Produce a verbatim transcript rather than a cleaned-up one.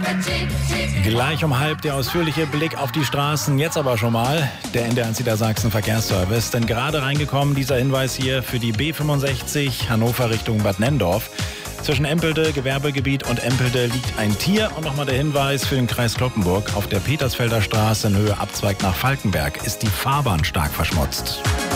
Gleich um halb der ausführliche Blick auf die Straßen. Jetzt aber schon mal der N D R eins Niedersachsen Verkehrsservice. Denn gerade reingekommen dieser Hinweis hier für die B fünfundsechzig Hannover Richtung Bad Nenndorf. Zwischen Empelde, Gewerbegebiet und Empelde liegt ein Tier. Und nochmal der Hinweis für den Kreis Cloppenburg. Auf der Petersfelder Straße in Höhe Abzweig nach Falkenberg ist die Fahrbahn stark verschmutzt.